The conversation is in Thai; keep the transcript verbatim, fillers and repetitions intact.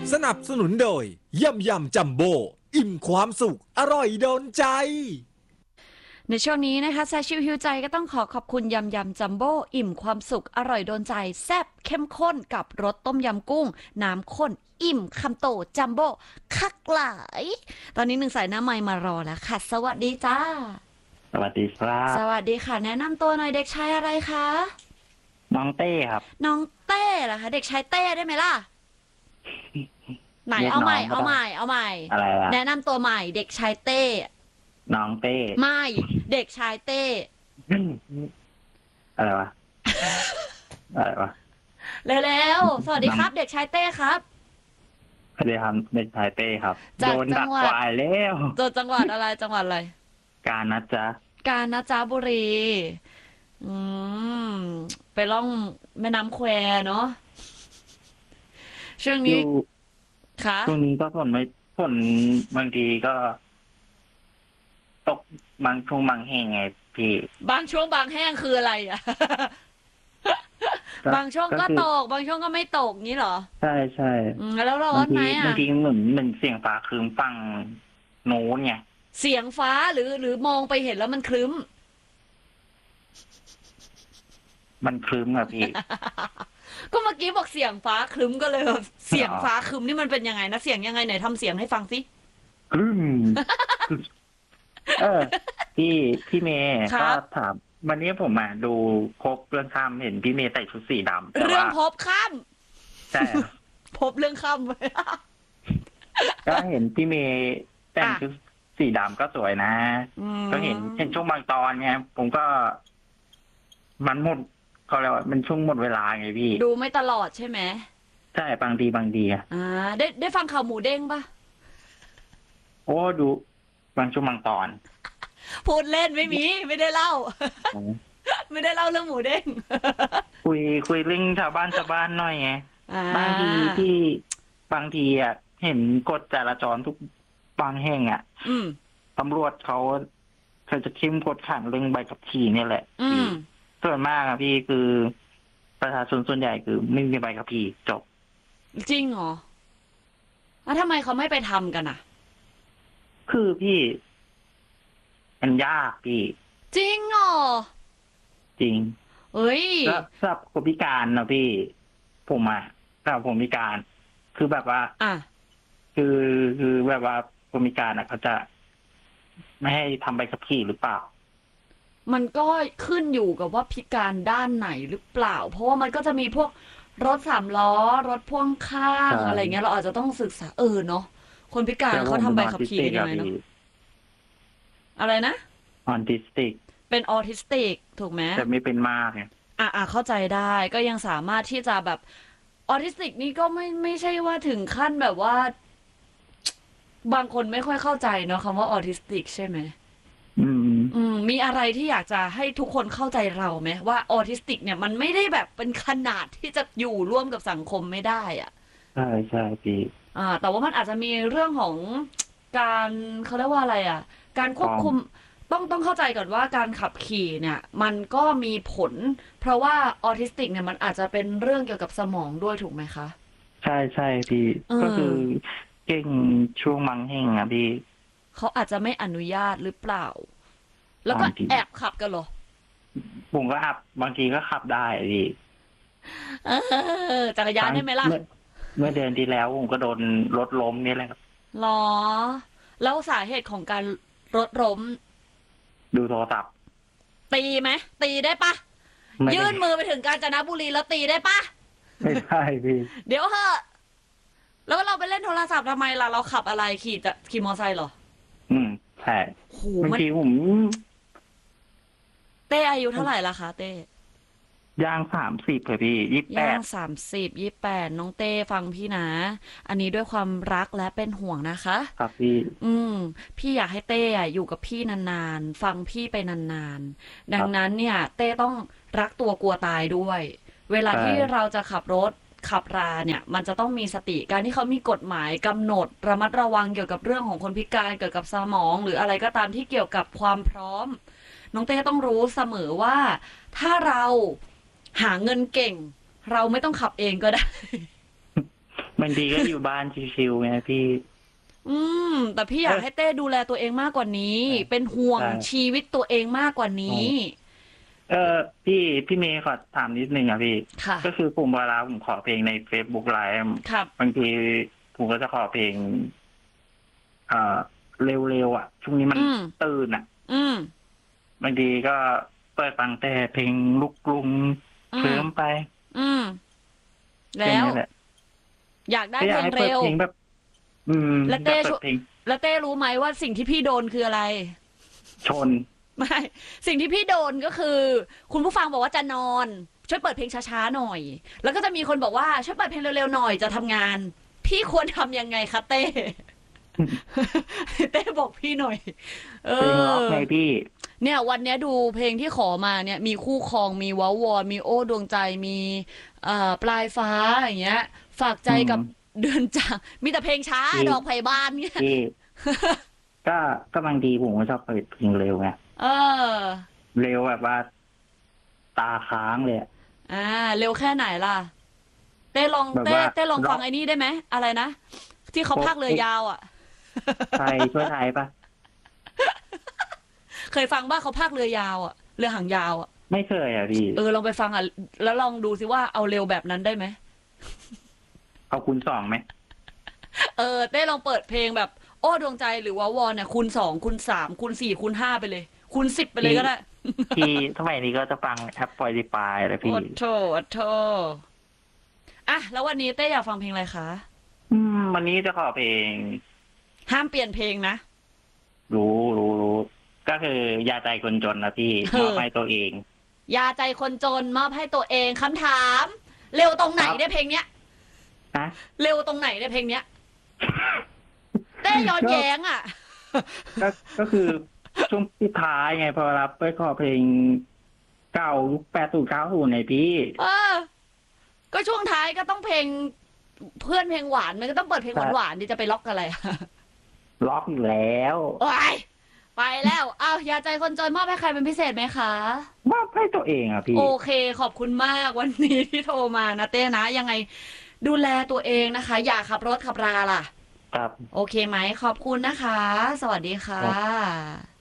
สนับสนุนโดยยำยำจัมโบ้อิ่มความสุขอร่อยโดนใจในช่วงนี้นะคะแซชิวฮิวใจก็ต้องขอขอบคุณยำยำจัมโบ้อิ่มความสุขอร่อยโดนใจแซ่บเข้มข้นกับรสต้มยำกุ้งน้ำข้นอิ่มคำโตจัมโบ้คักหลายตอนนี้หนึ่งสายหน้าไมค์มารอแล้วค่ะสวัสดีจ้าสวัสดีครับสวัสดีค่ะแนะนำตัวหน่อยเด็กชายอะไรคะน้องเต้ครับน้องเต้เหรอคะเด็กชายเต้ได้ไหมล่ะไหนเอาใหม่เอาใหม่เอาใหม่อะไรแนะนำตัวใหม่เด็กชายเต้น้องเต้ไม่เด็กชายเต้อะไรวะอะไรวะเร็วๆสวัสดีครับเด็กชายเต้ครับสวัสดีครับเด็กชายเต้ครับโดนดักควายแล้วตัวจังหวัดอะไรจังหวัดอะไรกาญนะจ๊ะกาญนะจ๊ะบุรีอืมไปล่องแม่น้ำแควเนาะช่วงนี้ค่ะช่วงนี้ก็ฝนไม่ฝนบางทีก็ตกบางช่วงบางแห้งไงพี่บางช่วงบางแห้งคืออะไรอ่ะบางช่วงก็ตกบางช่วงก็ไม่ตกงี้เหรอใช่ใช่แล้วร้อนไหมอ่ะบางทีเหมือนเหมือนเสียงฟ้าครึ้มฟังโน้นไงเสียงฟ้าหรือหรือมองไปเห็นแล้วมันครึ้มมันครึ้มอะพี่ก็เมื่อกี้บอกเสียงฟ้าครึ้มก็เลยเสียงฟ้าครึ้มนี่มันเป็นยังไงนะเสียงยังไงไหนทำเสียงให้ฟังสิครึ้มเออพี่พี่เมย์ก็ถามวันนี้ผมมาดูพบเรื่องข้ามเห็นพี่เมย์ใส่ชุดสีดำเรื่องพบข้ามใช่พบเรื่องข้ามไปก็เห็นพี่เมย์แต่งชุดสีดำก็สวยนะก็เห็นเห็นช่วงบางตอนไงผมก็มันหมดเขาเรียกว่ามันช่วงหมดเวลาไงพี่ดูไม่ตลอดใช่ไหมใช่บางทีบางทีอ่ะอ่าได้ได้ฟังข่าวหมูเด้งปะโอ้ดูบางช่วงบางตอนพูดเล่นไม่มีไม่ได้เล่าไม่ได้เล่าเรื่องหมูเด้งคุยคุยเรื่องชาวบ้านชาวบ้านหน่อยไงบางทีที่บางทีอ่ะเห็นกฎจราจรทุกบางแห่งอ่ะตำรวจเขาเขาจะเข้มกดขันเรื่องใบขับขี่นี่แหละส่วนมากอะพี่คือประชาชนส่วนใหญ่คือไม่มีใบขับขี่จบจริงเหรอแล้วทำไมเขาไม่ไปทำกันอ่ะคือพี่มันยากพี่จริงเหรอจริงเอ้ยแล้วสำหรับคนพิการนะพี่ผมอะสำหรับผมพิการคือแบบว่าอ่ะคือคือแบบว่าคนพิการอะเขาจะไม่ให้ทำใบขับขี่หรือเปล่ามันก็ขึ้นอยู่กับว่าพิการด้านไหนหรือเปล่าเพราะว่ามันก็จะมีพวกรถสามล้อรถพ่วงข้างอะไรเงี้ยเราอาจจะต้องศึกษาเออเนาะคนพิการเขาทำใบขับขี่ยังไงเนาะอะไรนะออทิสติกเป็นออทิสติกถูกไหมแต่ไม่เป็นมากไงอ่ะอ่ะเข้าใจได้ก็ยังสามารถที่จะแบบออทิสติกนี่ก็ไม่ไม่ใช่ว่าถึงขั้นแบบว่าบางคนไม่ค่อยเข้าใจเนาะคำว่าออทิสติกใช่ไหมอืมอืมมีอะไรที่อยากจะให้ทุกคนเข้าใจเราไหมว่าออทิสติกเนี่ยมันไม่ได้แบบเป็นขนาดที่จะอยู่ร่วมกับสังคมไม่ได้อ่ะใช่ใช่พี่อ่าแต่ว่ามันอาจจะมีเรื่องของการเขาเรียกว่าอะไรอ่ะการควบคุมต้องต้องเข้าใจก่อนว่าการขับขี่เนี่ยมันก็มีผลเพราะว่าออทิสติกเนี่ยมันอาจจะเป็นเรื่องเกี่ยวกับสมองด้วยถูกไหมคะใช่ใช่พี่ก็คือเก่งช่วงมังแห่งอ่ะพี่เขาอาจจะไม่อนุญาตหรือเปล่าแล้วก็แอบขับกันเหรอผมก็ขับบางทีก็ขับได้พี่จักรยานได้ไหมล่ะเมื่อเดือนที่แล้วผมก็โดนรถล้มนี่แหละครับหรอแล้วสาเหตุของการรถล้มดูโทรศัพท์ตีไหมตีได้ปะยื่นมือไปถึงกาญจนบุรีแล้วตีได้ปะไม่ได้พี่เดี๋ยวเหอะแล้วเราไปเล่นโทรศัพท์ทำไมล่ะเราขับอะไรขี่จะขี่มอเตอร์ไซค์เหรออืมใช่บางทีผมเต้อายุเท่าไหร่ละคะเต้ย่างสามสิบเลยพี่ยี่สิบแปดย่างสามสิบยี่สิบแปดน้องเต้ฟังพี่นะอันนี้ด้วยความรักและเป็นห่วงนะคะครับพี่อืมพี่อยากให้เต้อยู่กับพี่นานๆฟังพี่ไปนานๆดังนั้นเนี่ยเต้ต้องรักตัวกลัวตายด้วยเวลาที่เราจะขับรถขับราเนี่ยมันจะต้องมีสติการที่เขามีกฎหมายกำหนดระมัดระวังเกี่ยวกับเรื่องของคนพิการเกี่ยวกับสมองหรืออะไรก็ตามที่เกี่ยวกับความพร้อมน้องเต้ต้องรู้เสมอว่าถ้าเราหาเงินเก่งเราไม่ต้องขับเองก็ได้บางทีก็อยู่บ้านชิวๆไงพี่อืมแต่พี่อยากให้เต้ดูแลตัวเองมากกว่านี้ เป็นห่วงชีวิตตัวเองมากกว่านี้เออพี่พี่เมย์ขอถามนิดนึงอ่ะพี่ค่ะก็คือผมเวลาผมขอเพลงใน Facebook ไลฟ์บางทีผมก็จะขอเพลงเอ่อเร็วๆอ่ะช่วงนี้มันตื่นอ่ะอืมบางทีก็เปิดฟังแต่เพลงลูกกรุงเคลิ้มไปอืมแล้วอยากได้เพลงเร็วเพลงแบบ อืมแล้วเต้แล้วเต้รู้ไหมว่าสิ่งที่พี่โดนคืออะไรชนไม่สิ่งที่พี่โดนก็คือ คุณผู้ฟังบอกว่าจะนอนช่วยเปิดเพลงช้าๆหน่อยแล้วก็จะมีคนบอกว่าช่วยเปิดเพลงเร็วๆหน่อยจะทำงานพี่ควรทำยังไงคะเต้เต้บอกพี่หน่อยเออเพลงล็อกไงพี่เนี่ยวันนี้ดูเพลงที่ขอมาเนี่ยมีคู่ครองมีว้าวอนมีโอ้ดวงใจมีเอ่อปลายฟ้าอย่างเงี้ยฝากใจกับเดือนจางมีแต่เพลงช้าดอกไผ่บานเนี่ยก็ก็บางทีผมก็ชอบเปิดเพลงเร็วไงเออเร็วแบบว่าตาค้างเลยอ่าเร็วแค่ไหนล่ะเต้ลองเต้เต้ลองฟังไอ้นี่ได้ไหมอะไรนะที่เขาพากเรือยาวอ่ะไทยช่วยไทยปะเคยฟังบ้างเขาพากเรือยาวอ่ะเรือหางยาวอ่ะไม่เคยอ่ะพี่เออลองไปฟังอ่ะแล้วลองดูสิว่าเอาเร็วแบบนั้นได้ไหมเอาคูณสองไหมเออเต้ลองเปิดเพลงแบบโอ้ดวงใจหรือว่าวอนเนี่ยคูณสองคูณสามคูณสี่คูณห้าไปเลยคูณสิบไปเลยก็ได้ที่สมัยนี้ก็จะฟังแอปปอยดีปายอะไรพี่โอ้โถโอ้โถอ่ะแล้ววันนี้เต้อยากฟังเพลงอะไรคะอืมวันนี้จะขอเพลงห้ามเปลี่ยนเพลงนะรู้รู้รู้ก็คือยาใจคนจนนะพี่มอบให้ตัวเองยาใจคนจนมอบให้ตัวเองคำถามเร็วตรงไหนได้เพลงเนี้ยฮะเร็วตรงไหนได้เพลงเนี้ยเต้ย้อนแย้งอ่ะก็ก็คือช่วงที่ท้ายไงพอรับไปขอเพลงเก่ายุคแปดศูนย์เก้าศูนย์ไหนพี่เออก็ช่วงท้ายก็ต้องเพลงเพื่อนเพลงหวานมันก็ต้องเปิดเพลงหวานๆที่จะไปล็อกอะไรล็อกอยู่แล้วโอ้ยไปแล้วอ้าวยาใจคนจนมอบให้ใครเป็นพิเศษไหมคะมอบให้ตัวเองอ่ะพี่โอเคขอบคุณมากวันนี้ที่โทรมานะเต้นะยังไงดูแลตัวเองนะคะอย่าขับรถขับราล่ะครับโอเคไหมขอบคุณนะคะสวัสดีค่ะ